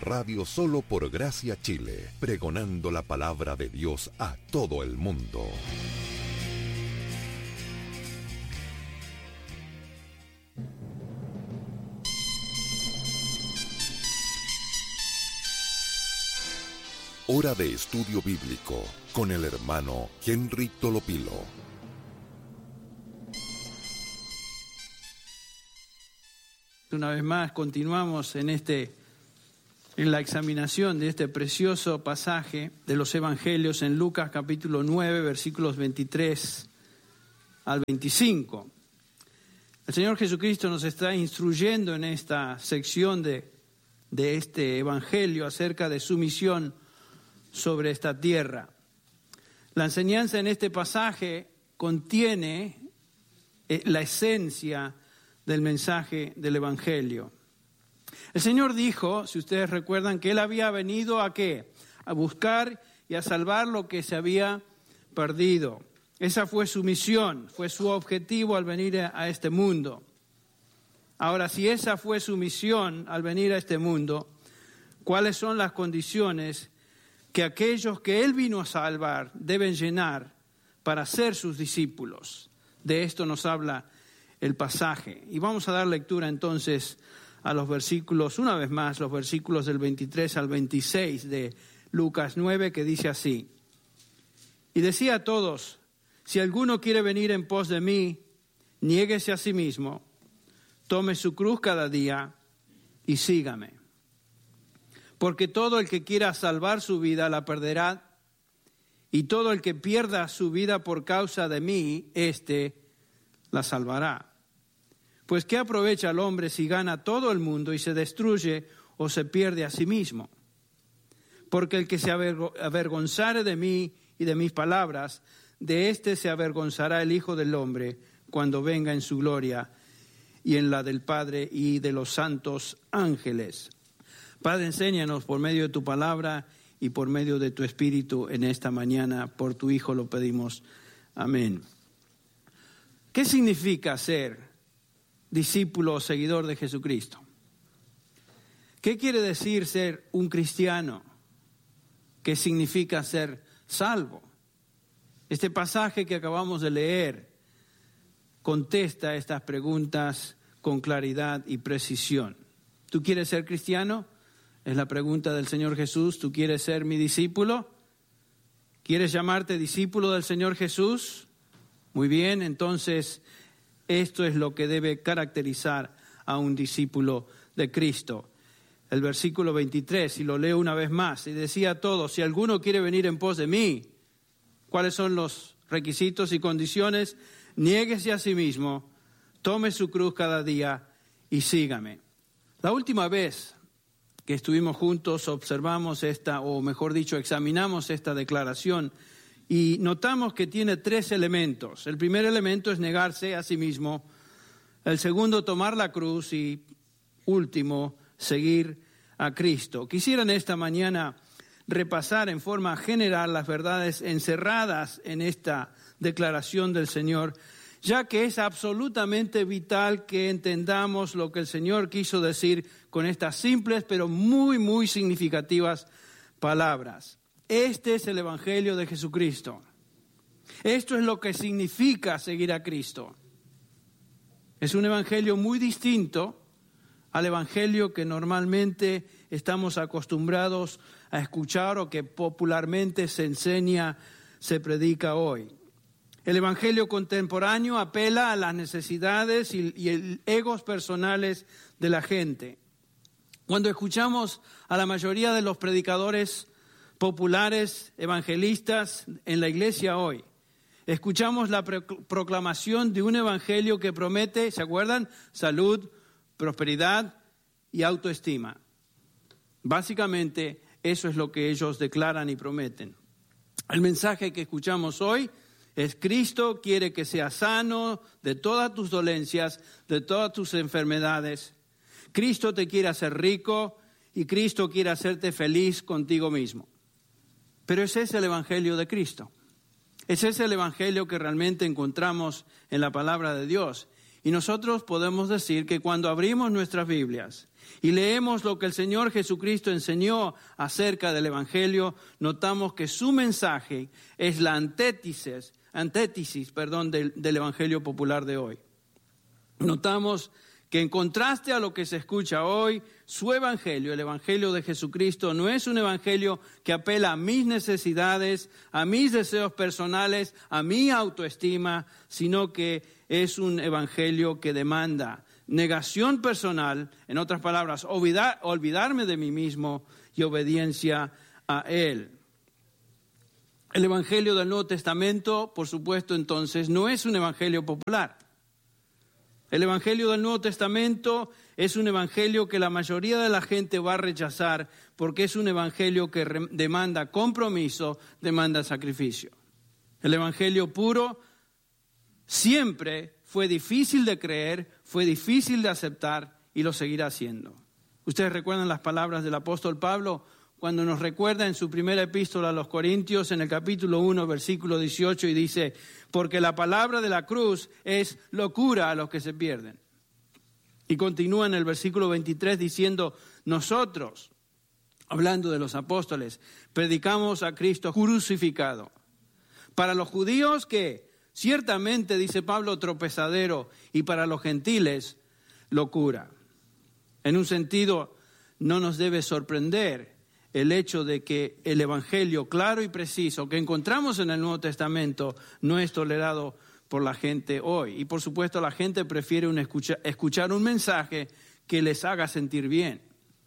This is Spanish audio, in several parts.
radio solo por Gracia Chile, pregonando la palabra de Dios a todo el mundo. Hora de estudio bíblico con el hermano Henry Tolopilo. Una vez más continuamos en la examinación de este precioso pasaje de los Evangelios en Lucas capítulo 9, versículos 23 al 25. El Señor Jesucristo nos está instruyendo en esta sección de este Evangelio acerca de su misión sobre esta tierra. La enseñanza en este pasaje contiene la esencia del mensaje del Evangelio. El Señor dijo, si ustedes recuerdan, que Él había venido ¿a qué? A buscar y a salvar lo que se había perdido. Esa fue su misión, fue su objetivo al venir a este mundo. Ahora, si esa fue su misión al venir a este mundo, ¿cuáles son las condiciones que aquellos que Él vino a salvar deben llenar para ser sus discípulos? De esto nos habla el pasaje. Y vamos a dar lectura entonces a los versículos, una vez más, los versículos del 23 al 26 de Lucas 9, que dice así: Y decía a todos, si alguno quiere venir en pos de mí, niéguese a sí mismo, tome su cruz cada día y sígame. Porque todo el que quiera salvar su vida la perderá, y todo el que pierda su vida por causa de mí, la salvará. Pues ¿qué aprovecha el hombre si gana todo el mundo y se destruye o se pierde a sí mismo? Porque el que se avergonzare de mí y de mis palabras, de se avergonzará el Hijo del Hombre cuando venga en su gloria y en la del Padre y de los santos ángeles. Padre, enséñanos por medio de tu palabra y por medio de tu Espíritu en esta mañana. Por tu Hijo lo pedimos. Amén. ¿Qué significa ser discípulo o seguidor de Jesucristo? ¿Qué quiere decir ser un cristiano? ¿Qué significa ser salvo? Este pasaje que acabamos de leer contesta estas preguntas con claridad y precisión. ¿Tú quieres ser cristiano? Es la pregunta del Señor Jesús. ¿Tú quieres ser mi discípulo? ¿Quieres llamarte discípulo del Señor Jesús? Muy bien, entonces esto es lo que debe caracterizar a un discípulo de Cristo. El versículo 23, y lo leo una vez más, y decía a todos, si alguno quiere venir en pos de mí, ¿cuáles son los requisitos y condiciones? Niéguese a sí mismo, tome su cruz cada día y sígame. La última vez que estuvimos juntos observamos examinamos esta declaración y notamos que tiene 3 elementos. El primer elemento es negarse a sí mismo, el segundo tomar la cruz y último seguir a Cristo. Quisiera en esta mañana repasar en forma general las verdades encerradas en esta declaración del Señor, ya que es absolutamente vital que entendamos lo que el Señor quiso decir con estas simples pero muy, muy significativas palabras. Este es el Evangelio de Jesucristo. Esto es lo que significa seguir a Cristo. Es un Evangelio muy distinto al Evangelio que normalmente estamos acostumbrados a escuchar o que popularmente se enseña, se predica hoy. El Evangelio contemporáneo apela a las necesidades y egos personales de la gente. Cuando escuchamos a la mayoría de los predicadores populares, evangelistas en la iglesia hoy, escuchamos la proclamación de un evangelio que promete, ¿se acuerdan? Salud, prosperidad y autoestima. Básicamente, eso es lo que ellos declaran y prometen. El mensaje que escuchamos hoy es: Cristo quiere que seas sano de todas tus dolencias, de todas tus enfermedades. Cristo te quiere hacer rico y Cristo quiere hacerte feliz contigo mismo. Pero ese es el Evangelio de Cristo. Ese es el Evangelio que realmente encontramos en la palabra de Dios. Y nosotros podemos decir que cuando abrimos nuestras Biblias y leemos lo que el Señor Jesucristo enseñó acerca del Evangelio, notamos que su mensaje es la antítesis del Evangelio popular de hoy. Notamos que en contraste a lo que se escucha hoy, su Evangelio, el Evangelio de Jesucristo, no es un Evangelio que apela a mis necesidades, a mis deseos personales, a mi autoestima, sino que es un Evangelio que demanda negación personal, en otras palabras, olvidarme de mí mismo y obediencia a Él. El Evangelio del Nuevo Testamento, por supuesto, entonces, no es un Evangelio popular. El Evangelio del Nuevo Testamento es un evangelio que la mayoría de la gente va a rechazar porque es un evangelio que demanda compromiso, demanda sacrificio. El evangelio puro siempre fue difícil de creer, fue difícil de aceptar y lo seguirá siendo. Ustedes recuerdan las palabras del apóstol Pablo cuando nos recuerda en su primera epístola a los Corintios, en el capítulo 1, versículo 18, y dice: porque la palabra de la cruz es locura a los que se pierden. Y continúa en el versículo 23 diciendo: nosotros, hablando de los apóstoles, predicamos a Cristo crucificado. Para los judíos que ciertamente, dice Pablo, tropezadero, y para los gentiles, locura. En un sentido, no nos debe sorprender el hecho de que el evangelio claro y preciso que encontramos en el Nuevo Testamento no es tolerado por la gente hoy. Y por supuesto la gente prefiere escuchar un mensaje que les haga sentir bien.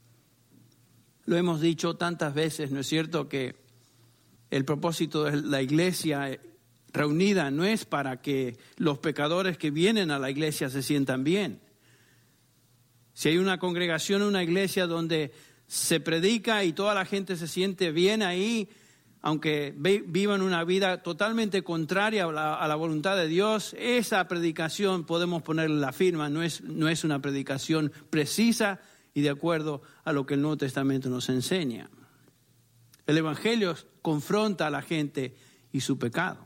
Lo hemos dicho tantas veces, ¿no es cierto?, que el propósito de la iglesia reunida no es para que los pecadores que vienen a la iglesia se sientan bien. Si hay una congregación, una iglesia donde se predica y toda la gente se siente bien ahí, aunque vivan una vida totalmente contraria a la voluntad de Dios, esa predicación podemos ponerle la firma, no es una predicación precisa y de acuerdo a lo que el Nuevo Testamento nos enseña. El Evangelio confronta a la gente y su pecado.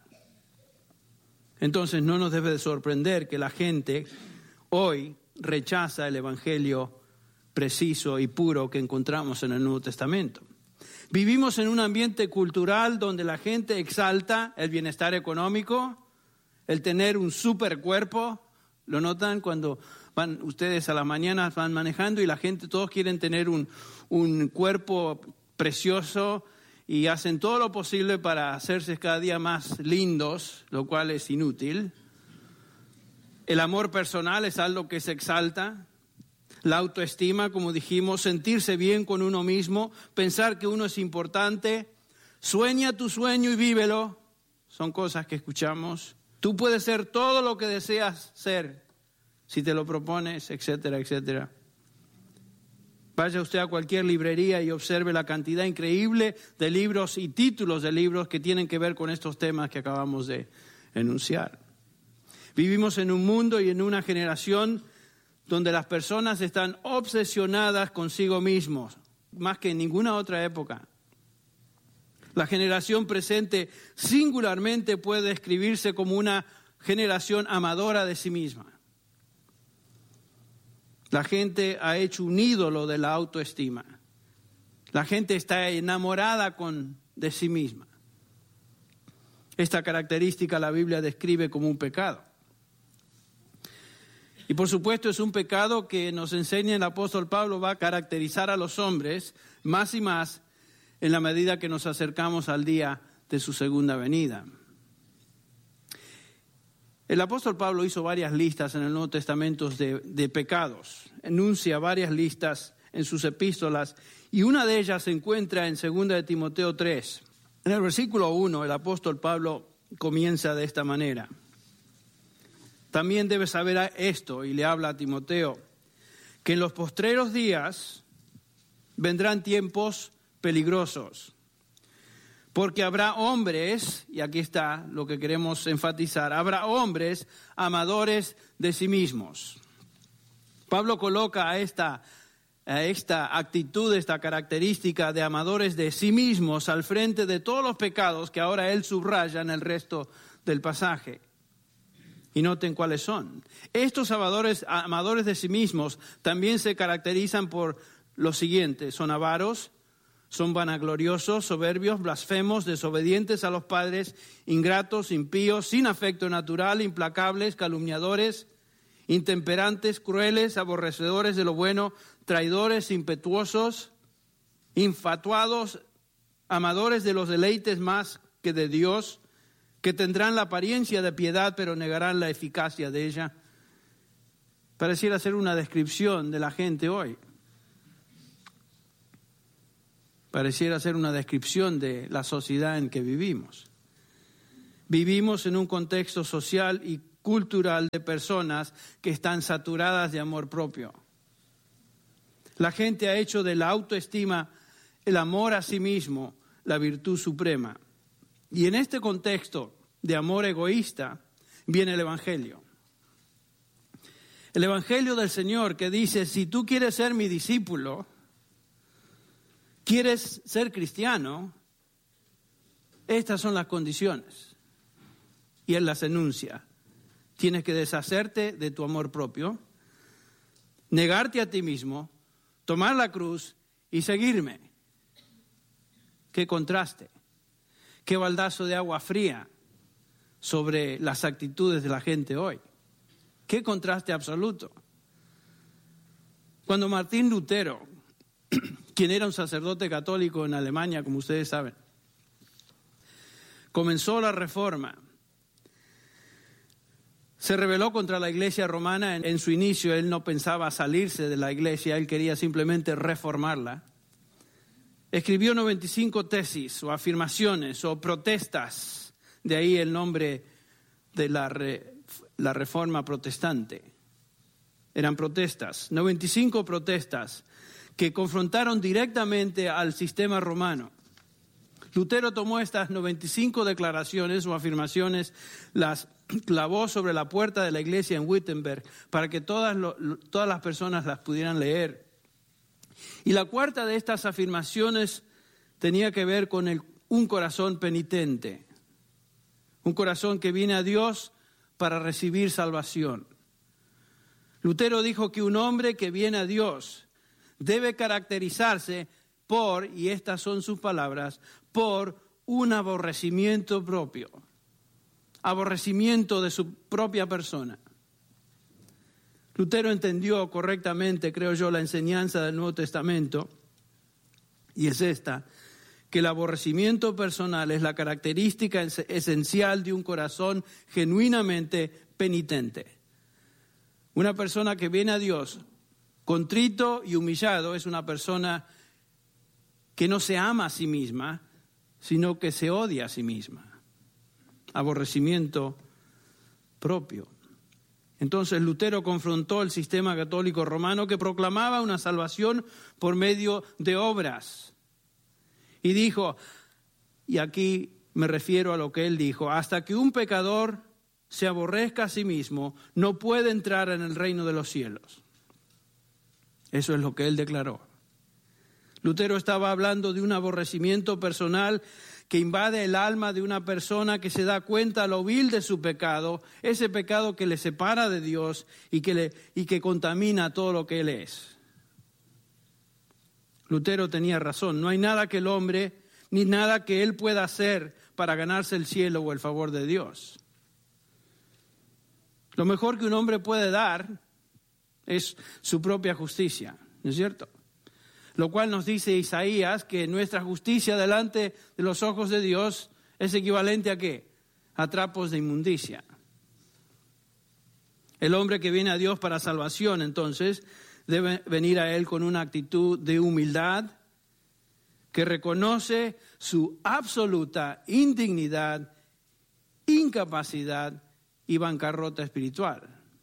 Entonces no nos debe de sorprender que la gente hoy rechaza el Evangelio preciso y puro que encontramos en el Nuevo Testamento. Vivimos en un ambiente cultural donde la gente exalta el bienestar económico, el tener un super cuerpo. ¿Lo notan cuando van ustedes a las mañanas, van manejando y la gente, todos quieren tener un cuerpo precioso y hacen todo lo posible para hacerse cada día más lindos, lo cual es inútil? El amor personal es algo que se exalta. La autoestima, como dijimos, sentirse bien con uno mismo, pensar que uno es importante, sueña tu sueño y vívelo, son cosas que escuchamos. Tú puedes ser todo lo que deseas ser si te lo propones, etcétera, etcétera. Vaya usted a cualquier librería y observe la cantidad increíble de libros y títulos de libros que tienen que ver con estos temas que acabamos de enunciar. Vivimos en un mundo y en una generación donde las personas están obsesionadas consigo mismos, más que en ninguna otra época. La generación presente singularmente puede describirse como una generación amadora de sí misma. La gente ha hecho un ídolo de la autoestima. La gente está enamorada de sí misma. Esta característica la Biblia describe como un pecado. Y por supuesto es un pecado que nos enseña el apóstol Pablo va a caracterizar a los hombres más y más en la medida que nos acercamos al día de su segunda venida. El apóstol Pablo hizo varias listas en el Nuevo Testamento de pecados, enuncia varias listas en sus epístolas y una de ellas se encuentra en 2 de Timoteo 3. En el versículo 1 el apóstol Pablo comienza de esta manera. También debes saber esto, y le habla a Timoteo, que en los postreros días vendrán tiempos peligrosos, porque habrá hombres, y aquí está lo que queremos enfatizar, habrá hombres amadores de sí mismos. Pablo coloca a esta actitud, esta característica de amadores de sí mismos al frente de todos los pecados que ahora él subraya en el resto del pasaje. Y noten cuáles son. Estos amadores de sí mismos también se caracterizan por lo siguiente. Son avaros, son vanagloriosos, soberbios, blasfemos, desobedientes a los padres, ingratos, impíos, sin afecto natural, implacables, calumniadores, intemperantes, crueles, aborrecedores de lo bueno, traidores, impetuosos, infatuados, amadores de los deleites más que de Dios, que tendrán la apariencia de piedad, pero negarán la eficacia de ella. Pareciera ser una descripción de la gente hoy. Pareciera ser una descripción de la sociedad en que vivimos. Vivimos en un contexto social y cultural de personas que están saturadas de amor propio. La gente ha hecho de la autoestima, el amor a sí mismo, la virtud suprema. Y en este contexto de amor egoísta viene el Evangelio. El Evangelio del Señor que dice, si tú quieres ser mi discípulo, quieres ser cristiano, estas son las condiciones. Y Él las enuncia. Tienes que deshacerte de tu amor propio, negarte a ti mismo, tomar la cruz y seguirme. Qué contraste, qué baldazo de agua fría sobre las actitudes de la gente hoy. Qué contraste absoluto. Cuando Martín Lutero, quien era un sacerdote católico en Alemania, como ustedes saben, comenzó la Reforma, se rebeló contra la Iglesia romana. En su inicio él no pensaba salirse de la Iglesia, él quería simplemente reformarla. Escribió 95 tesis o afirmaciones o protestas, de ahí el nombre de la Reforma protestante. Eran protestas, 95 protestas que confrontaron directamente al sistema romano. Lutero tomó estas 95 declaraciones o afirmaciones, las clavó sobre la puerta de la iglesia en Wittenberg para que todas las personas las pudieran leer. Y la cuarta de estas afirmaciones tenía que ver con un corazón penitente, un corazón que viene a Dios para recibir salvación. Lutero dijo que un hombre que viene a Dios debe caracterizarse por, y estas son sus palabras, por un aborrecimiento propio, aborrecimiento de su propia persona. Lutero entendió correctamente, creo yo, la enseñanza del Nuevo Testamento, y es esta, que el aborrecimiento personal es la característica esencial de un corazón genuinamente penitente. Una persona que viene a Dios contrito y humillado es una persona que no se ama a sí misma, sino que se odia a sí misma. Aborrecimiento propio. Entonces Lutero confrontó el sistema católico romano que proclamaba una salvación por medio de obras. Y dijo, y aquí me refiero a lo que él dijo, hasta que un pecador se aborrezca a sí mismo, no puede entrar en el reino de los cielos. Eso es lo que él declaró. Lutero estaba hablando de un aborrecimiento personal que invade el alma de una persona que se da cuenta lo vil de su pecado, ese pecado que le separa de Dios y que contamina todo lo que él es. Lutero tenía razón, no hay nada que el hombre, ni nada que él pueda hacer para ganarse el cielo o el favor de Dios. Lo mejor que un hombre puede dar es su propia justicia, ¿no es cierto? Lo cual nos dice Isaías que nuestra justicia delante de los ojos de Dios es equivalente ¿a qué? A trapos de inmundicia. El hombre que viene a Dios para salvación, entonces, debe venir a Él con una actitud de humildad que reconoce su absoluta indignidad, incapacidad y bancarrota espiritual.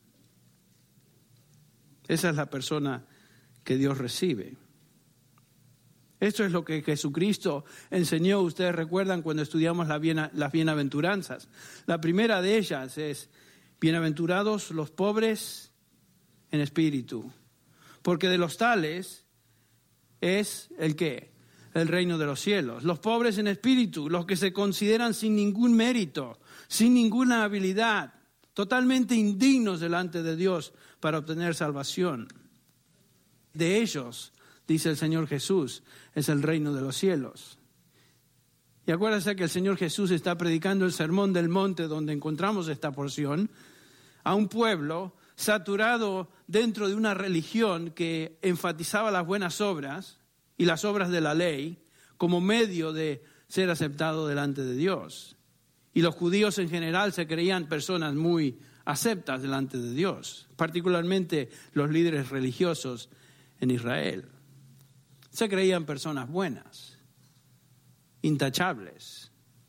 Esa es la persona que Dios recibe. Esto es lo que Jesucristo enseñó. Ustedes recuerdan cuando estudiamos las bienaventuranzas. La primera de ellas es, bienaventurados los pobres en espíritu, porque de los tales es ¿el qué? El reino de los cielos. Los pobres en espíritu, los que se consideran sin ningún mérito, sin ninguna habilidad, totalmente indignos delante de Dios para obtener salvación. De ellos, dice el Señor Jesús, es el reino de los cielos. Y acuérdense que el Señor Jesús está predicando el sermón del monte donde encontramos esta porción a un pueblo saturado dentro de una religión que enfatizaba las buenas obras y las obras de la ley como medio de ser aceptado delante de Dios. Y los judíos en general se creían personas muy aceptas delante de Dios, particularmente los líderes religiosos en Israel. Se creían personas buenas, intachables.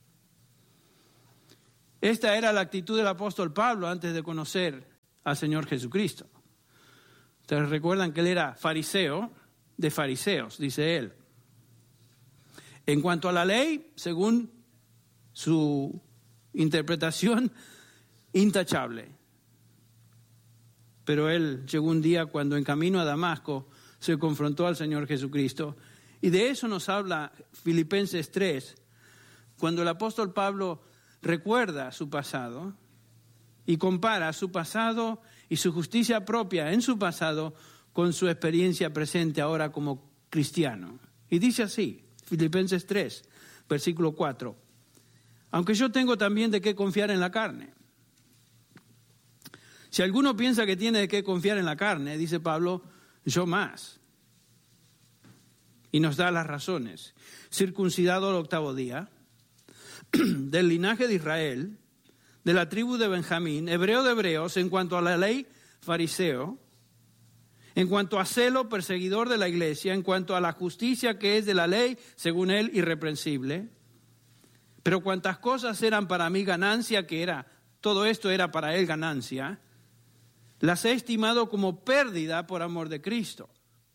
Esta era la actitud del apóstol Pablo antes de conocer al Señor Jesucristo. Ustedes recuerdan que él era fariseo de fariseos, dice él. En cuanto a la ley, según su interpretación, intachable. Pero él llegó un día cuando en camino a Damasco se confrontó al Señor Jesucristo. Y de eso nos habla Filipenses 3, cuando el apóstol Pablo recuerda su pasado y compara su pasado y su justicia propia en su pasado con su experiencia presente ahora como cristiano. Y dice así, Filipenses 3, versículo 4. Aunque yo tengo también de qué confiar en la carne. Si alguno piensa que tiene de qué confiar en la carne, dice Pablo, yo más. Y nos da las razones. Circuncidado al 8º día, del linaje de Israel, de la tribu de Benjamín, hebreo de hebreos, en cuanto a la ley, fariseo, en cuanto a celo, perseguidor de la iglesia, en cuanto a la justicia que es de la ley, según él, irreprensible. Pero cuantas cosas eran para mí ganancia, todo esto era para él ganancia, las he estimado como pérdida por amor de Cristo.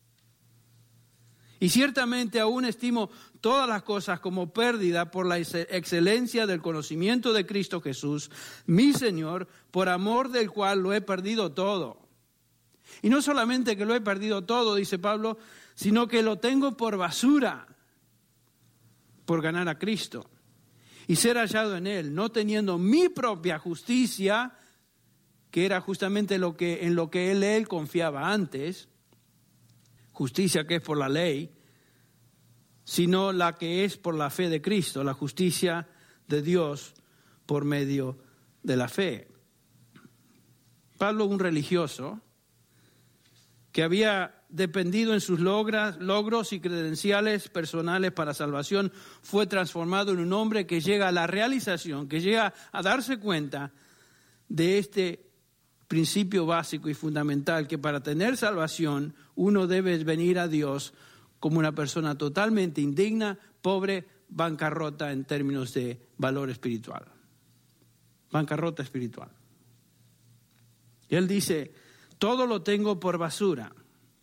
Y ciertamente aún estimo todas las cosas como pérdida por la excelencia del conocimiento de Cristo Jesús, mi Señor, por amor del cual lo he perdido todo. Y no solamente que lo he perdido todo, dice Pablo, sino que lo tengo por basura, por ganar a Cristo. Y ser hallado en Él, no teniendo mi propia justicia, que era justamente en lo que él confiaba antes, justicia que es por la ley, sino la que es por la fe de Cristo, la justicia de Dios por medio de la fe. Pablo, un religioso, que había dependido en sus logros y credenciales personales para salvación, fue transformado en un hombre que llega a la realización, que llega a darse cuenta de este principio básico y fundamental, que para tener salvación uno debe venir a Dios como una persona totalmente indigna, pobre, bancarrota en términos de valor espiritual. Bancarrota espiritual. Y él dice, todo lo tengo por basura.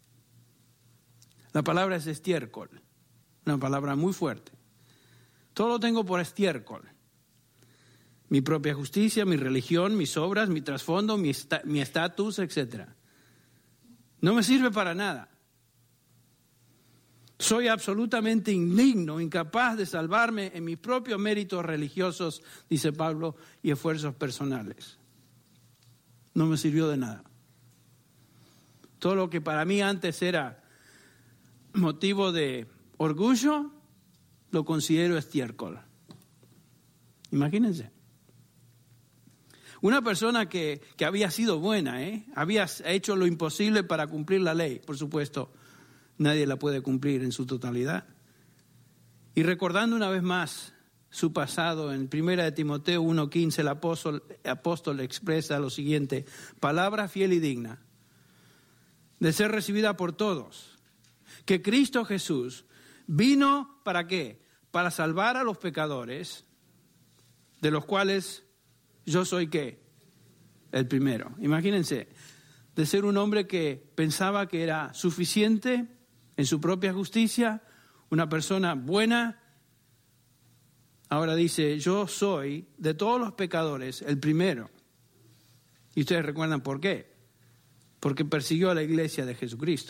La palabra es estiércol, una palabra muy fuerte. Todo lo tengo por estiércol. Mi propia justicia, mi religión, mis obras, mi trasfondo, mi estatus, etc. No me sirve para nada. Soy absolutamente indigno, incapaz de salvarme en mis propios méritos religiosos, dice Pablo, y esfuerzos personales. No me sirvió de nada. Todo lo que para mí antes era motivo de orgullo, lo considero estiércol. Imagínense. Una persona que había sido buena, había hecho lo imposible para cumplir la ley. Por supuesto, nadie la puede cumplir en su totalidad. Y recordando una vez más su pasado, en 1 Timoteo 1:15, el apóstol expresa lo siguiente: palabra fiel y digna de ser recibida por todos, que Cristo Jesús vino, ¿para qué? Para salvar a los pecadores, de los cuales yo soy, ¿qué? El primero. Imagínense, de ser un hombre que pensaba que era suficiente en su propia justicia, una persona buena, ahora dice, yo soy de todos los pecadores el primero. Y ustedes recuerdan por qué. Porque persiguió a la iglesia de Jesucristo.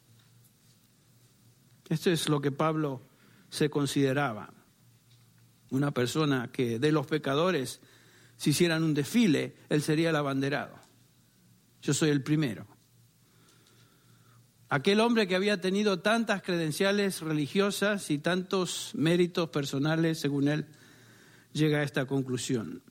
Esto es lo que Pablo se consideraba. Una persona que de los pecadores si hicieran un desfile, él sería el abanderado. Yo soy el primero. Aquel hombre que había tenido tantas credenciales religiosas y tantos méritos personales, según él, llega a esta conclusión.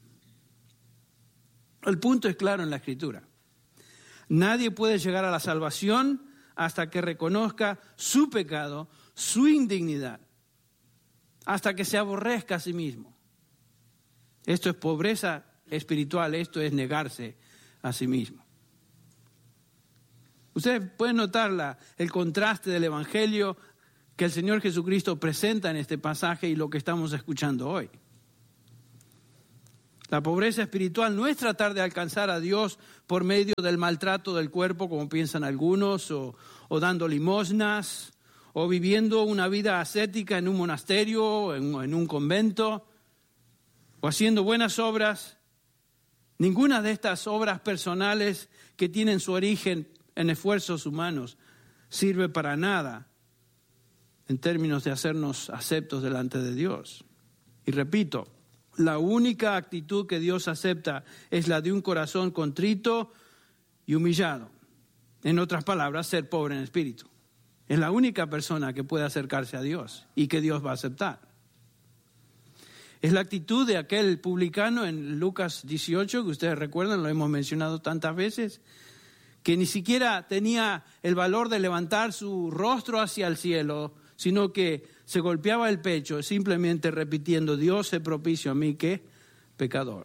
El punto es claro en la Escritura. Nadie puede llegar a la salvación hasta que reconozca su pecado, su indignidad, hasta que se aborrezca a sí mismo. Esto es pobreza espiritual, esto es negarse a sí mismo. Ustedes pueden notar el contraste del Evangelio que el Señor Jesucristo presenta en este pasaje y lo que estamos escuchando hoy. La pobreza espiritual no es tratar de alcanzar a Dios por medio del maltrato del cuerpo, como piensan algunos, o dando limosnas, o viviendo una vida ascética en un monasterio, en un convento, o haciendo buenas obras. Ninguna de estas obras personales que tienen su origen en esfuerzos humanos sirve para nada en términos de hacernos aceptos delante de Dios. Y repito, la única actitud que Dios acepta es la de un corazón contrito y humillado. En otras palabras, ser pobre en espíritu. Es la única persona que puede acercarse a Dios y que Dios va a aceptar. Es la actitud de aquel publicano en Lucas 18, que ustedes recuerdan, lo hemos mencionado tantas veces, que ni siquiera tenía el valor de levantar su rostro hacia el cielo, sino que se golpeaba el pecho simplemente repitiendo: Dios se propicio a mí, que pecador.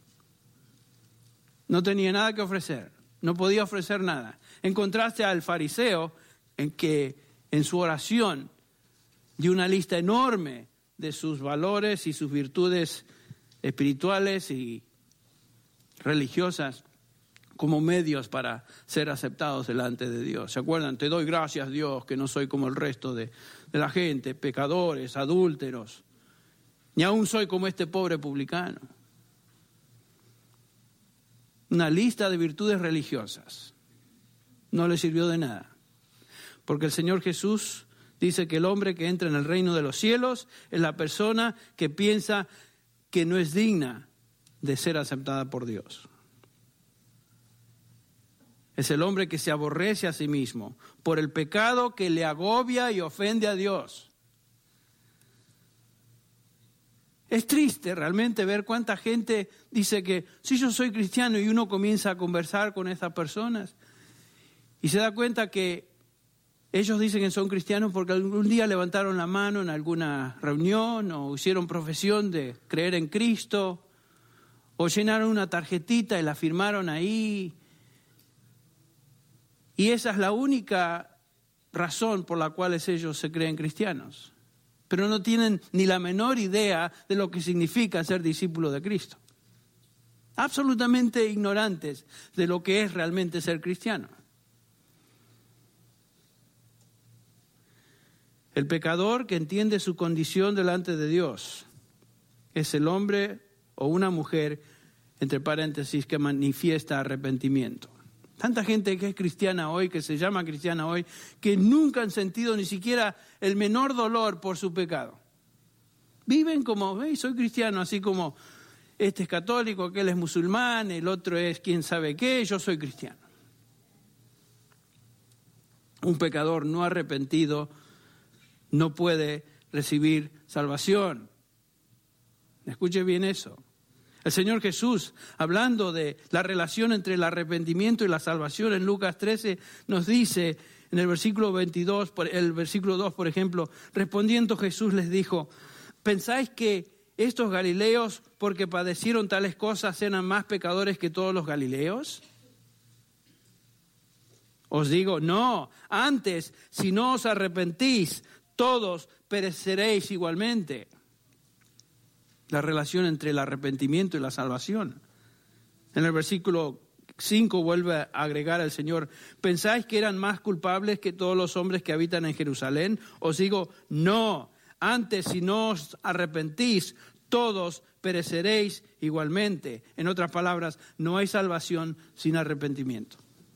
No tenía nada que ofrecer, no podía ofrecer nada. En contraste al fariseo, en que en su oración dio una lista enorme de sus valores y sus virtudes espirituales y religiosas como medios para ser aceptados delante de Dios. ¿Se acuerdan? Te doy gracias, Dios, que no soy como el resto de la gente, pecadores, adúlteros, ni aún soy como este pobre publicano. Una lista de virtudes religiosas no le sirvió de nada, porque el Señor Jesús dice que el hombre que entra en el reino de los cielos es la persona que piensa que no es digna de ser aceptada por Dios. Es el hombre que se aborrece a sí mismo por el pecado que le agobia y ofende a Dios. Es triste realmente ver cuánta gente dice que si yo soy cristiano, y uno comienza a conversar con estas personas y se da cuenta que ellos dicen que son cristianos porque algún día levantaron la mano en alguna reunión o hicieron profesión de creer en Cristo o llenaron una tarjetita y la firmaron ahí. Y esa es la única razón por la cual ellos se creen cristianos. Pero no tienen ni la menor idea de lo que significa ser discípulo de Cristo. Absolutamente ignorantes de lo que es realmente ser cristiano. El pecador que entiende su condición delante de Dios es el hombre o una mujer, entre paréntesis, que manifiesta arrepentimiento. Tanta gente que es cristiana hoy, que se llama cristiana hoy, que nunca han sentido ni siquiera el menor dolor por su pecado. Viven como, soy cristiano, así como este es católico, aquel es musulmán, el otro es quién sabe qué, yo soy cristiano. Un pecador no arrepentido no puede recibir salvación. Escuche bien eso. El Señor Jesús, hablando de la relación entre el arrepentimiento y la salvación en Lucas 13, nos dice en el versículo 22, el versículo 2, por ejemplo, respondiendo Jesús les dijo: ¿pensáis que estos galileos, porque padecieron tales cosas, eran más pecadores que todos los galileos? Os digo, no, antes, si no os arrepentís, todos pereceréis igualmente. La relación entre el arrepentimiento y la salvación. En el versículo 5 vuelve a agregar el Señor: ¿pensáis que eran más culpables que todos los hombres que habitan en Jerusalén? Os digo, no, antes si no os arrepentís, todos pereceréis igualmente. En otras palabras, no hay salvación sin arrepentimiento.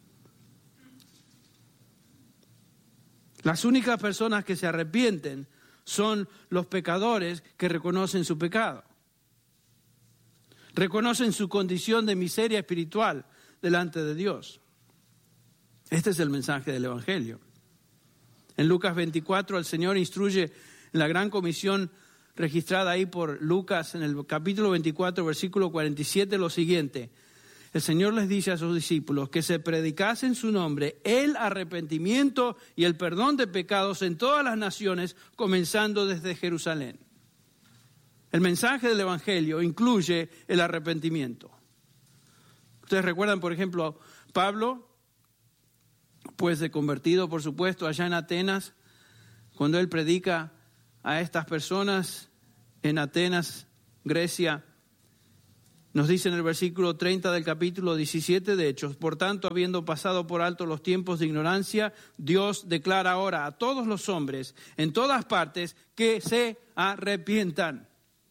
Las únicas personas que se arrepienten son los pecadores que reconocen su pecado. Reconocen su condición de miseria espiritual delante de Dios. Este es el mensaje del Evangelio. En Lucas 24, el Señor instruye en la gran comisión registrada ahí por Lucas en el capítulo 24, versículo 47, lo siguiente. El Señor les dice a sus discípulos que se predicase en su nombre el arrepentimiento y el perdón de pecados en todas las naciones, comenzando desde Jerusalén. El mensaje del Evangelio incluye el arrepentimiento. Ustedes recuerdan, por ejemplo, Pablo, pues de convertido, por supuesto, allá en Atenas, cuando él predica a estas personas en Atenas, Grecia, nos dice en el versículo 30 del capítulo 17 de Hechos: por tanto, habiendo pasado por alto los tiempos de ignorancia, Dios declara ahora a todos los hombres en todas partes que se arrepientan.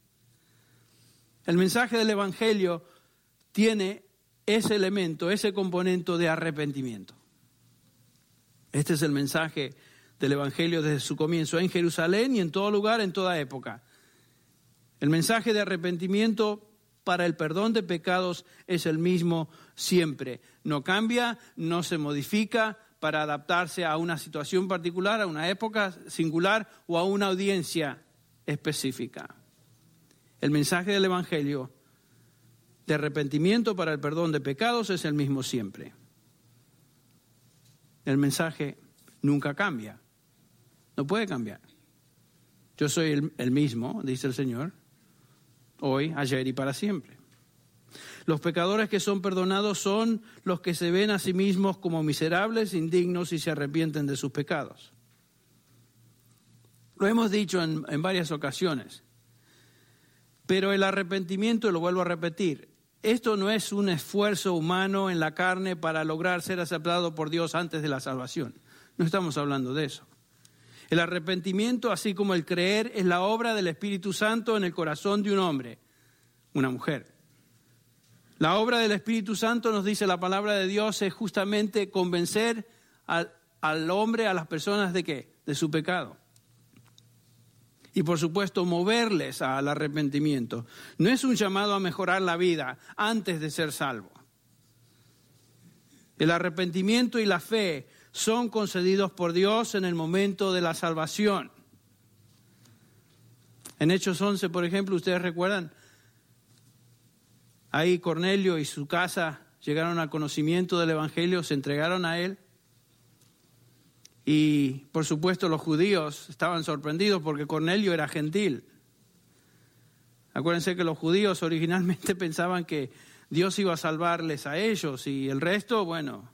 El mensaje del Evangelio tiene ese elemento, ese componente de arrepentimiento. Este es el mensaje del Evangelio desde su comienzo, en Jerusalén y en todo lugar, en toda época. El mensaje de arrepentimiento para el perdón de pecados es el mismo siempre. No cambia, no se modifica para adaptarse a una situación particular, a una época singular o a una audiencia específica. El mensaje del Evangelio de arrepentimiento para el perdón de pecados es el mismo siempre. El mensaje nunca cambia, no puede cambiar. Yo soy el mismo, dice el Señor, hoy, ayer y para siempre. Los pecadores que son perdonados son los que se ven a sí mismos como miserables, indignos y se arrepienten de sus pecados. Lo hemos dicho en varias ocasiones, pero el arrepentimiento, lo vuelvo a repetir, esto no es un esfuerzo humano en la carne para lograr ser aceptado por Dios antes de la salvación. No estamos hablando de eso. El arrepentimiento, así como el creer, es la obra del Espíritu Santo en el corazón de un hombre, una mujer. La obra del Espíritu Santo, nos dice la palabra de Dios, es justamente convencer al hombre, a las personas ¿de qué? De su pecado. Y por supuesto moverles al arrepentimiento. No es un llamado a mejorar la vida antes de ser salvo. El arrepentimiento y la fe son concedidos por Dios en el momento de la salvación. En Hechos 11, por ejemplo, ustedes recuerdan, ahí Cornelio y su casa llegaron al conocimiento del Evangelio, se entregaron a él. Y por supuesto los judíos estaban sorprendidos porque Cornelio era gentil. Acuérdense que los judíos originalmente pensaban que Dios iba a salvarles a ellos y el resto, bueno.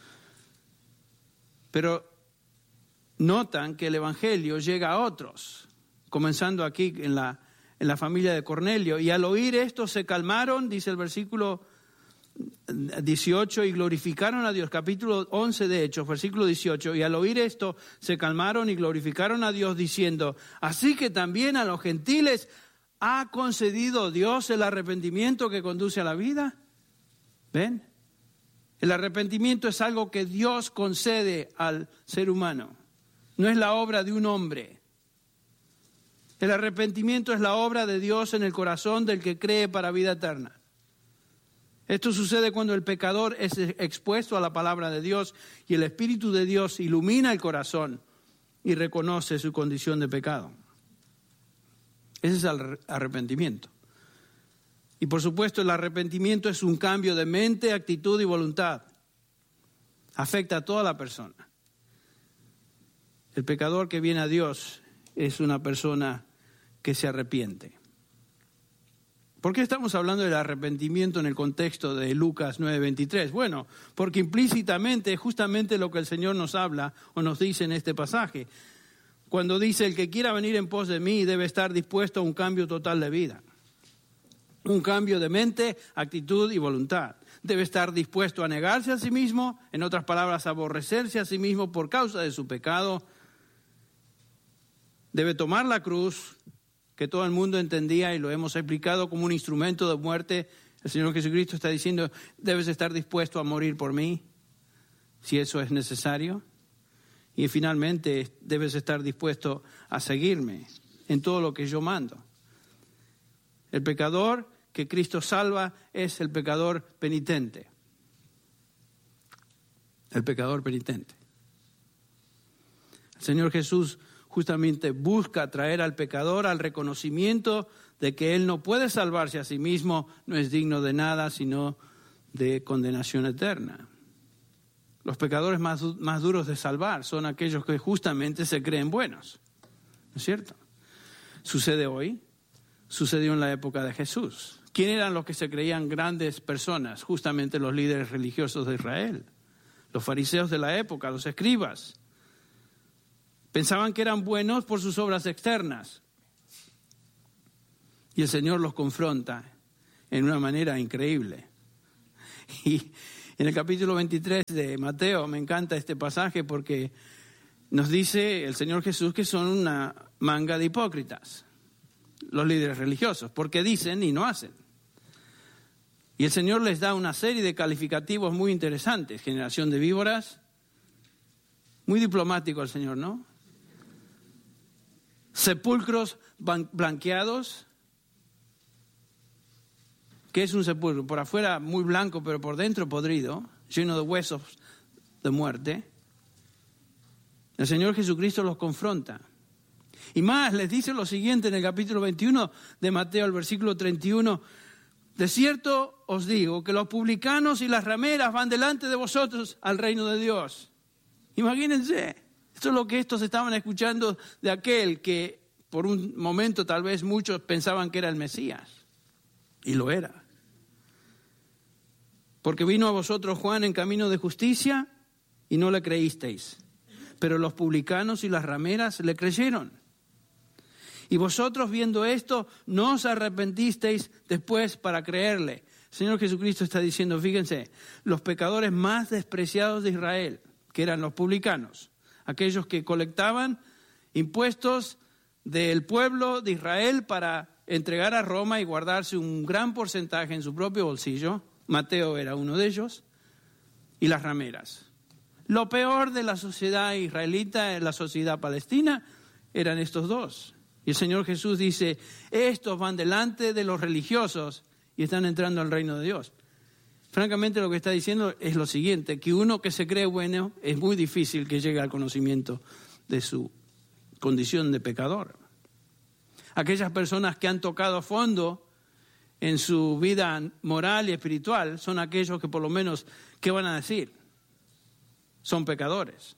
Pero notan que el Evangelio llega a otros, comenzando aquí en la familia de Cornelio. Y al oír esto se calmaron, dice el versículo 18, y glorificaron a Dios. Capítulo 11 de Hechos, versículo 18. Y al oír esto se calmaron y glorificaron a Dios diciendo: así que también a los gentiles ha concedido Dios el arrepentimiento que conduce a la vida. ¿Ven? El arrepentimiento es algo que Dios concede al ser humano. No es la obra de un hombre. El arrepentimiento es la obra de Dios en el corazón del que cree para vida eterna. Esto sucede cuando el pecador es expuesto a la palabra de Dios y el Espíritu de Dios ilumina el corazón y reconoce su condición de pecado. Ese es el arrepentimiento. Y por supuesto el arrepentimiento es un cambio de mente, actitud y voluntad. Afecta a toda la persona. El pecador que viene a Dios es una persona que se arrepiente. ¿Por qué estamos hablando del arrepentimiento en el contexto de Lucas 9:23? Bueno, porque implícitamente es justamente lo que el Señor nos habla o nos dice en este pasaje. Cuando dice: el que quiera venir en pos de mí debe estar dispuesto a un cambio total de vida. Un cambio de mente, actitud y voluntad. Debe estar dispuesto a negarse a sí mismo, en otras palabras, a aborrecerse a sí mismo por causa de su pecado. Debe tomar la cruz, que todo el mundo entendía y lo hemos explicado como un instrumento de muerte. El Señor Jesucristo está diciendo: debes estar dispuesto a morir por mí, si eso es necesario. Y finalmente, debes estar dispuesto a seguirme en todo lo que yo mando. El pecador que Cristo salva es el pecador penitente. El pecador penitente. El Señor Jesús justamente busca traer al pecador al reconocimiento de que él no puede salvarse a sí mismo, no es digno de nada, sino de condenación eterna. Los pecadores más duros de salvar son aquellos que justamente se creen buenos. ¿No es cierto? Sucede hoy, sucedió en la época de Jesús. ¿Quién eran los que se creían grandes personas? Justamente los líderes religiosos de Israel. Los fariseos de la época, los escribas. Pensaban que eran buenos por sus obras externas. Y el Señor los confronta en una manera increíble. Y en el capítulo 23 de Mateo me encanta este pasaje porque nos dice el Señor Jesús que son una manga de hipócritas, los líderes religiosos, porque dicen y no hacen. Y el Señor les da una serie de calificativos muy interesantes. Generación de víboras, muy diplomático el Señor, ¿no? Sepulcros blanqueados. ¿Qué es un sepulcro? Por afuera muy blanco, pero por dentro podrido, lleno de huesos de muerte. El Señor Jesucristo los confronta. Y más, les dice lo siguiente en el capítulo 21 de Mateo, el versículo 31. De cierto os digo que los publicanos y las rameras van delante de vosotros al reino de Dios. Imagínense, esto es lo que estos estaban escuchando de aquel que por un momento tal vez muchos pensaban que era el Mesías. Y lo era. Porque vino a vosotros Juan en camino de justicia y no le creísteis. Pero los publicanos y las rameras le creyeron. Y vosotros viendo esto no os arrepentisteis después para creerle. El Señor Jesucristo está diciendo, fíjense, los pecadores más despreciados de Israel, que eran los publicanos, aquellos que colectaban impuestos del pueblo de Israel para entregar a Roma y guardarse un gran porcentaje en su propio bolsillo. Mateo era uno de ellos. Y las rameras. Lo peor de la sociedad israelita, en la sociedad palestina, eran estos dos. Y el Señor Jesús dice, estos van delante de los religiosos y están entrando al reino de Dios. Francamente lo que está diciendo es lo siguiente, que uno que se cree bueno es muy difícil que llegue al conocimiento de su condición de pecador. Aquellas personas que han tocado fondo en su vida moral y espiritual son aquellos que por lo menos, ¿qué van a decir? Son pecadores.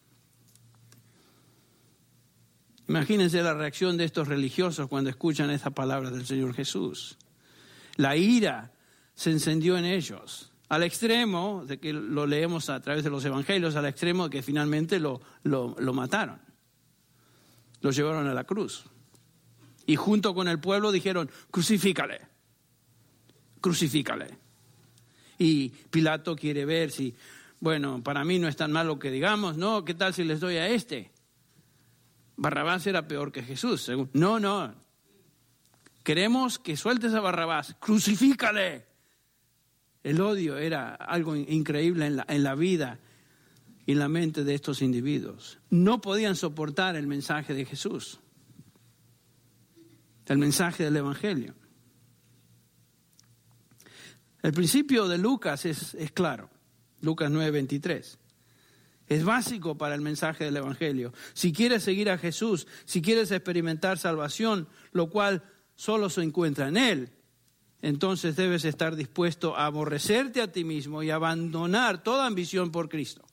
Imagínense la reacción de estos religiosos cuando escuchan estas palabras del Señor Jesús. La ira se encendió en ellos, al extremo de que lo leemos a través de los evangelios, al extremo de que finalmente lo mataron. Lo llevaron a la cruz. Y junto con el pueblo dijeron, crucifícale, crucifícale. Y Pilato quiere ver si, bueno, para mí no es tan malo que digamos, ¿no? ¿Qué tal si les doy a este? Barrabás era peor que Jesús. No. Queremos que sueltes a Barrabás, crucifícale. El odio era algo increíble en la vida y en la mente de estos individuos. No podían soportar el mensaje de Jesús. El mensaje del Evangelio. El principio de Lucas es claro. Lucas 9:23. Es básico para el mensaje del Evangelio. Si quieres seguir a Jesús, si quieres experimentar salvación, lo cual solo se encuentra en Él, entonces debes estar dispuesto a aborrecerte a ti mismo y abandonar toda ambición por Cristo.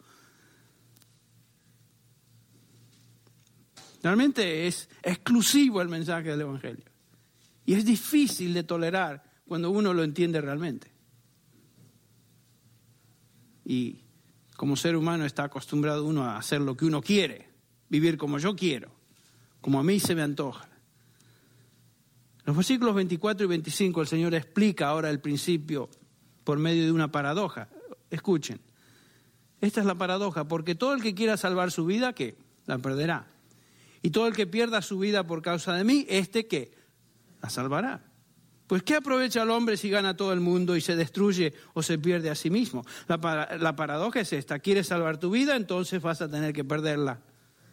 Realmente es exclusivo el mensaje del Evangelio. Y es difícil de tolerar cuando uno lo entiende realmente. Y como ser humano está acostumbrado uno a hacer lo que uno quiere, vivir como yo quiero, como a mí se me antoja. En los versículos 24 y 25 el Señor explica ahora el principio por medio de una paradoja. Escuchen, esta es la paradoja, porque todo el que quiera salvar su vida, ¿qué? La perderá. Y todo el que pierda su vida por causa de mí, ¿qué? La salvará. Pues ¿qué aprovecha el hombre si gana todo el mundo y se destruye o se pierde a sí mismo? La paradoja es esta. ¿Quieres salvar tu vida? Entonces vas a tener que perderla.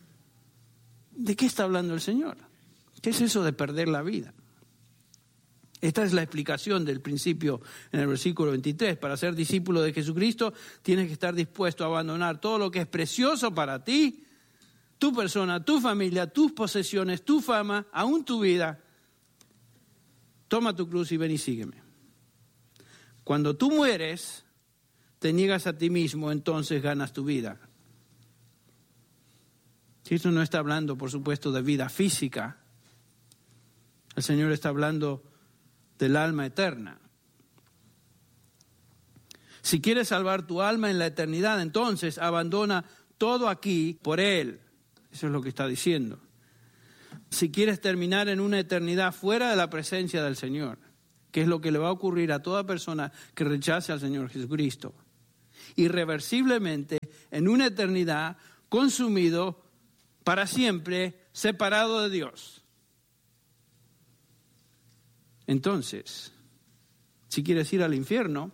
¿De qué está hablando el Señor? ¿Qué es eso de perder la vida? Esta es la explicación del principio en el versículo 23. Para ser discípulo de Jesucristo tienes que estar dispuesto a abandonar todo lo que es precioso para ti, tu persona, tu familia, tus posesiones, tu fama, aún tu vida. Toma tu cruz y ven y sígueme. Cuando tú mueres, te niegas a ti mismo, entonces ganas tu vida. Cristo no está hablando, por supuesto, de vida física. El Señor está hablando del alma eterna. Si quieres salvar tu alma en la eternidad, entonces abandona todo aquí por Él. Eso es lo que está diciendo. Si quieres terminar en una eternidad fuera de la presencia del Señor, que es lo que le va a ocurrir a toda persona que rechace al Señor Jesucristo, irreversiblemente en una eternidad consumido para siempre, separado de Dios. Entonces, si quieres ir al infierno,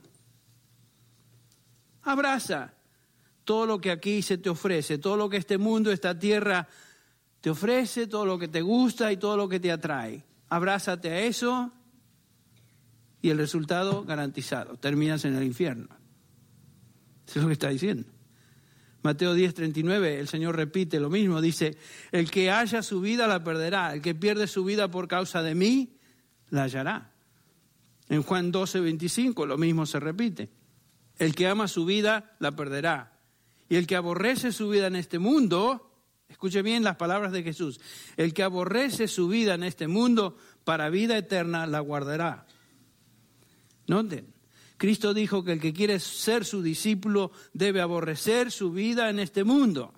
abraza todo lo que aquí se te ofrece, todo lo que este mundo, esta tierra te ofrece, todo lo que te gusta y todo lo que te atrae. Abrázate a eso y el resultado garantizado, terminas en el infierno. Eso es lo que está diciendo. Mateo 10:39, el Señor repite lo mismo, dice, el que haya su vida la perderá, el que pierde su vida por causa de mí, la hallará. En Juan 12:25 lo mismo se repite. El que ama su vida la perderá. Y el que aborrece su vida en este mundo, escuche bien las palabras de Jesús, el que aborrece su vida en este mundo para vida eterna la guardará. Noten, Cristo dijo que el que quiere ser su discípulo debe aborrecer su vida en este mundo.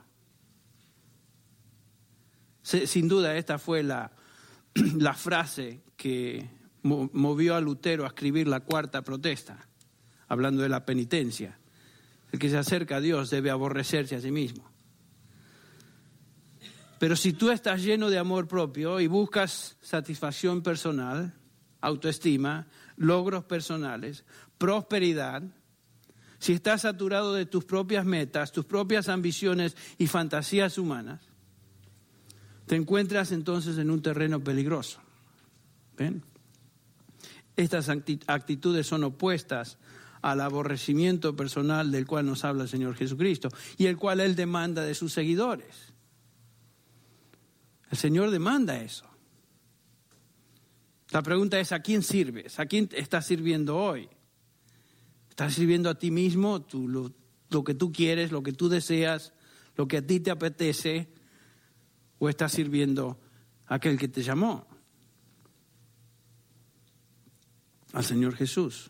Sin duda esta fue la frase que movió a Lutero a escribir la Cuarta Protesta, hablando de la penitencia. El que se acerca a Dios debe aborrecerse a sí mismo. Pero si tú estás lleno de amor propio y buscas satisfacción personal, autoestima, logros personales, prosperidad, si estás saturado de tus propias metas, tus propias ambiciones y fantasías humanas, te encuentras entonces en un terreno peligroso. ¿Ven? Estas actitudes son opuestas al aborrecimiento personal del cual nos habla el Señor Jesucristo y el cual Él demanda de sus seguidores. El Señor demanda eso. La pregunta es, ¿a quién sirves? ¿A quién estás sirviendo hoy? ¿Estás sirviendo a ti mismo, lo que tú quieres, lo que tú deseas, lo que a ti te apetece? ¿O estás sirviendo a aquel que te llamó? Al Señor Jesús.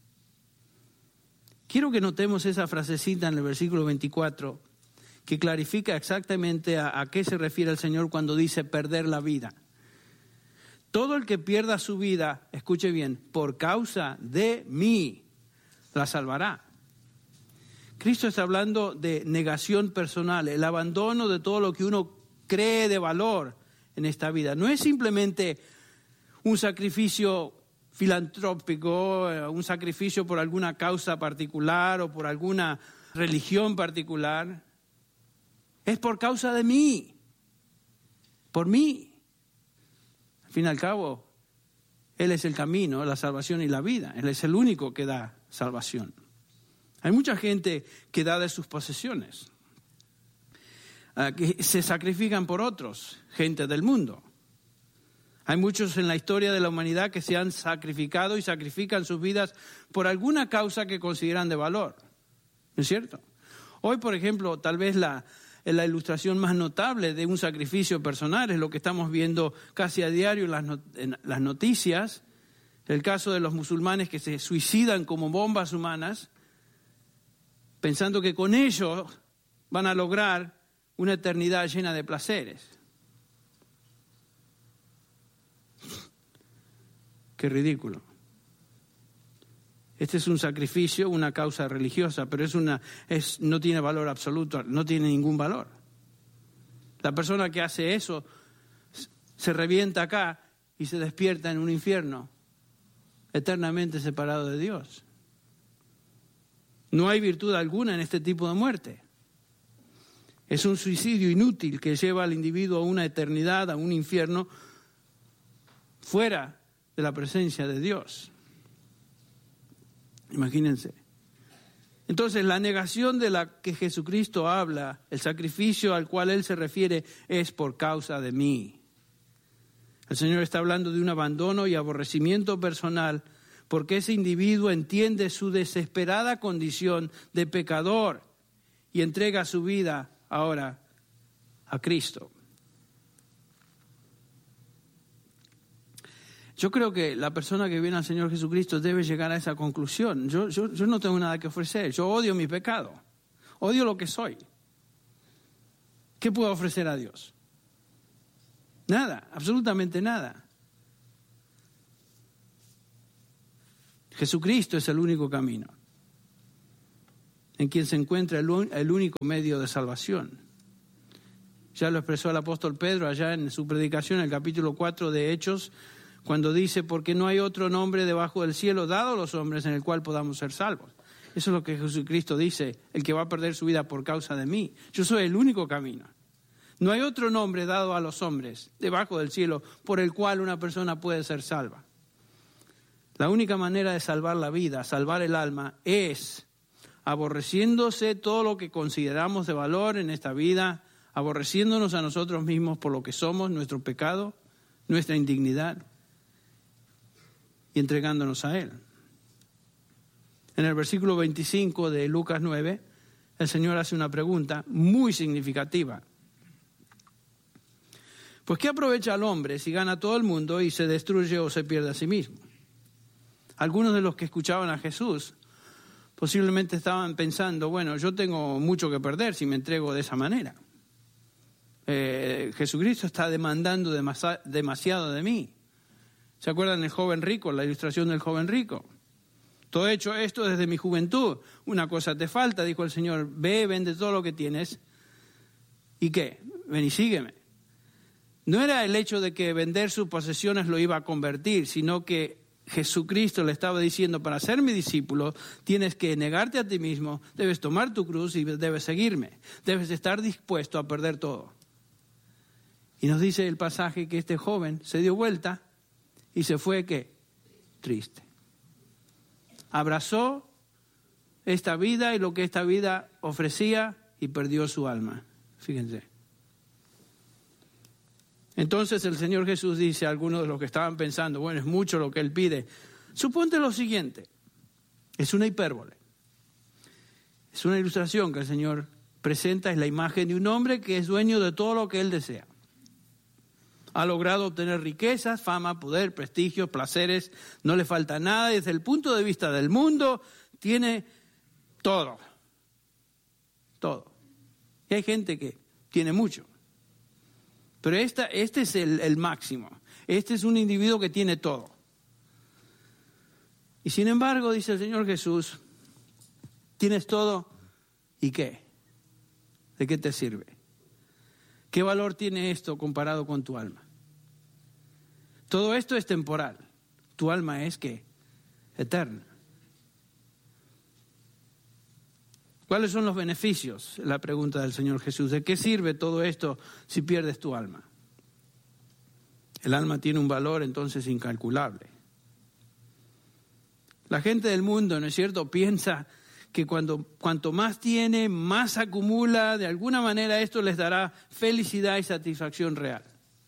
Quiero que notemos esa frasecita en el versículo 24 que clarifica exactamente a qué se refiere el Señor cuando dice perder la vida. Todo el que pierda su vida, escuche bien, por causa de mí, la salvará. Cristo está hablando de negación personal, el abandono de todo lo que uno cree de valor en esta vida. No es simplemente un sacrificio filantrópico, un sacrificio por alguna causa particular o por alguna religión particular. Es por causa de mí, por mí. Al fin y al cabo, Él es el camino, la salvación y la vida. Él es el único que da salvación. Hay mucha gente que da de sus posesiones, que se sacrifican por otros, gente del mundo. Hay muchos en la historia de la humanidad que se han sacrificado y sacrifican sus vidas por alguna causa que consideran de valor. ¿No es cierto? Hoy, por ejemplo, tal vez la ilustración más notable de un sacrificio personal es lo que estamos viendo casi a diario en las noticias, el caso de los musulmanes que se suicidan como bombas humanas, pensando que con ello van a lograr una eternidad llena de placeres. Qué ridículo. Este es un sacrificio, una causa religiosa, pero no tiene valor absoluto, no tiene ningún valor. La persona que hace eso se revienta acá y se despierta en un infierno, eternamente separado de Dios. No hay virtud alguna en este tipo de muerte. Es un suicidio inútil que lleva al individuo a una eternidad, a un infierno, fuera de la presencia de Dios. Imagínense. Entonces, la negación de la que Jesucristo habla, el sacrificio al cual Él se refiere, es por causa de mí. El Señor está hablando de un abandono y aborrecimiento personal, porque ese individuo entiende su desesperada condición de pecador y entrega su vida ahora a Cristo. Yo creo que la persona que viene al Señor Jesucristo debe llegar a esa conclusión. Yo no tengo nada que ofrecer. Yo odio mi pecado. Odio lo que soy. ¿Qué puedo ofrecer a Dios? Nada, absolutamente nada. Jesucristo es el único camino en quien se encuentra el único medio de salvación. Ya lo expresó el apóstol Pedro allá en su predicación, en el capítulo 4 de Hechos, cuando dice, porque no hay otro nombre debajo del cielo dado a los hombres en el cual podamos ser salvos. Eso es lo que Jesucristo dice, el que va a perder su vida por causa de mí. Yo soy el único camino. No hay otro nombre dado a los hombres debajo del cielo por el cual una persona puede ser salva. La única manera de salvar la vida, salvar el alma, es aborreciéndose todo lo que consideramos de valor en esta vida, aborreciéndonos a nosotros mismos por lo que somos, nuestro pecado, nuestra indignidad, y entregándonos a Él. En el versículo 25 de Lucas 9, el Señor hace una pregunta muy significativa. Pues ¿qué aprovecha el hombre si gana todo el mundo y se destruye o se pierde a sí mismo? Algunos de los que escuchaban a Jesús posiblemente estaban pensando, bueno, yo tengo mucho que perder si me entrego de esa manera. Jesucristo está demandando demasiado de mí. ¿Se acuerdan del joven rico, la ilustración del joven rico? Todo he hecho esto desde mi juventud. Una cosa te falta, dijo el Señor, ve, vende todo lo que tienes. ¿Y qué? Ven y sígueme. No era el hecho de que vender sus posesiones lo iba a convertir, sino que Jesucristo le estaba diciendo, para ser mi discípulo, tienes que negarte a ti mismo, debes tomar tu cruz y debes seguirme. Debes estar dispuesto a perder todo. Y nos dice el pasaje que este joven se dio vuelta y se fue, ¿qué? Triste. Abrazó esta vida y lo que esta vida ofrecía y perdió su alma. Fíjense. Entonces el Señor Jesús dice a algunos de los que estaban pensando, bueno, es mucho lo que Él pide. Suponte lo siguiente, es una hipérbole. Es una ilustración que el Señor presenta, es la imagen de un hombre que es dueño de todo lo que Él desea. Ha logrado obtener riquezas, fama, poder, prestigio, placeres, no le falta nada. Desde el punto de vista del mundo, tiene todo. Todo. Y hay gente que tiene mucho. Pero este es el máximo. Este es un individuo que tiene todo. Y sin embargo, dice el Señor Jesús, tienes todo, ¿y qué? ¿De qué te sirve? ¿Qué valor tiene esto comparado con tu alma? Todo esto es temporal. Tu alma es, ¿qué? Eterna. ¿Cuáles son los beneficios? La pregunta del Señor Jesús. ¿De qué sirve todo esto si pierdes tu alma? El alma tiene un valor entonces incalculable. La gente del mundo, ¿no es cierto?, piensa que cuanto más tiene, más acumula, de alguna manera esto les dará felicidad y satisfacción real.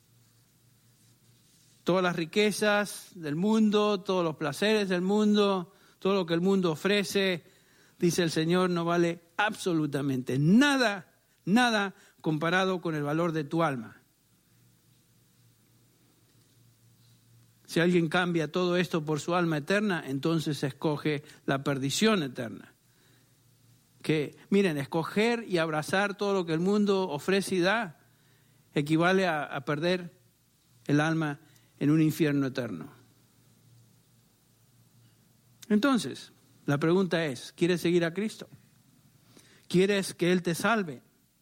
Todas las riquezas del mundo, todos los placeres del mundo, todo lo que el mundo ofrece, dice el Señor, no vale absolutamente nada, nada comparado con el valor de tu alma. Si alguien cambia todo esto por su alma eterna, entonces escoge la perdición eterna. Que, miren, escoger y abrazar todo lo que el mundo ofrece y da equivale a perder el alma en un infierno eterno. Entonces, la pregunta es, ¿quieres seguir a Cristo? ¿Quieres que Él te salve?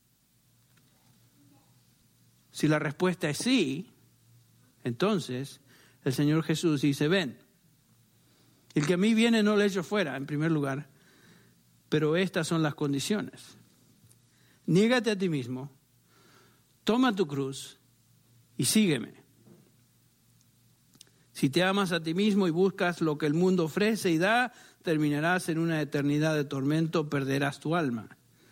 Si la respuesta es sí, entonces el Señor Jesús dice, ven, el que a mí viene no le echo fuera, en primer lugar, pero estas son las condiciones. Niégate a ti mismo, toma tu cruz y sígueme. Si te amas a ti mismo y buscas lo que el mundo ofrece y da, terminarás en una eternidad de tormento, perderás tu alma.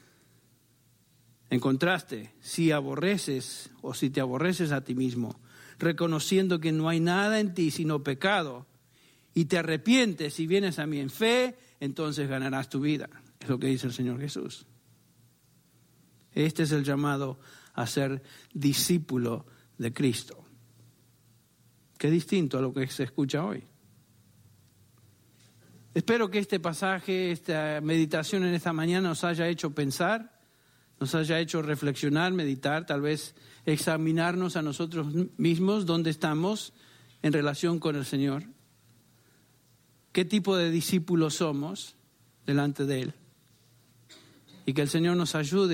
En contraste, si te aborreces a ti mismo, reconociendo que no hay nada en ti sino pecado, y te arrepientes y vienes a mí en fe, entonces ganarás tu vida. Es lo que dice el Señor Jesús. Este es el llamado a ser discípulo de Cristo. Qué distinto a lo que se escucha hoy. Espero que este pasaje, esta meditación en esta mañana nos haya hecho pensar, nos haya hecho reflexionar, meditar, tal vez examinarnos a nosotros mismos dónde estamos en relación con el Señor. ¿Qué tipo de discípulos somos delante de Él? Y que el Señor nos ayude